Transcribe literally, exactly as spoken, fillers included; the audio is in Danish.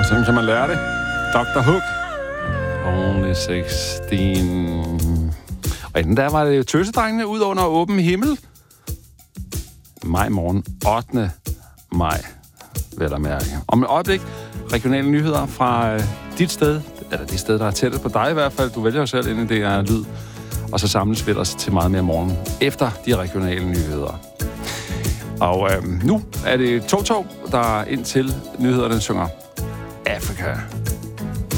Sådan kan man lære det. doktor Hook. Only seksten. Og inden der var det tøsedrengene ud under åben himmel. Maj morgen. ottende maj. Vel at mærke. Om et øjeblik. Regionale nyheder fra øh, dit sted. Eller det sted, der er tættest på dig i hvert fald. Du vælger jo selv, inden det er lyd. Og så samles vi os til meget mere morgen. Efter de regionale nyheder. Og øh, nu er det Toto, der indtil nyhederne synger Africa.